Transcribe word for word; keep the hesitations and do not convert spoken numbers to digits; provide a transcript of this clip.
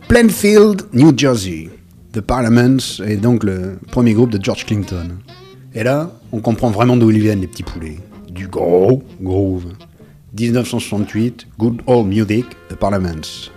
Plainfield, New Jersey. The Parliaments est donc le premier groupe de George Clinton. Et là, on comprend vraiment d'où ils viennent, les petits poulets. Du gros groove. dix-neuf cent soixante-huit, Good Old Music, The Parliaments.